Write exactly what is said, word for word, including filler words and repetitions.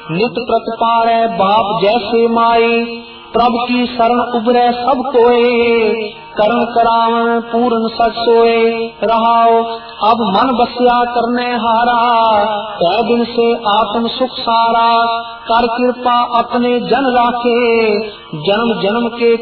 नित प्रतिपारै बाप जैसे माई। प्रभ की शरण उबरै सब कोय, करण करावन पूर्ण सच सोए। रहाओ अब मन बसिया करने हारा, तै दिन से आत्म सुख सारा। कर कृपा अपने जन राखे, जन्म जन्म के